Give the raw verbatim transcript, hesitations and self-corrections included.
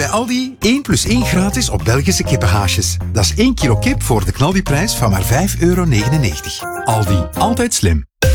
bij Aldi één plus één gratis op Belgische kippenhaasjes. Dat is één kilo kip voor de knaldiprijs van maar vijf euro negenennegentig. Aldi, altijd slim.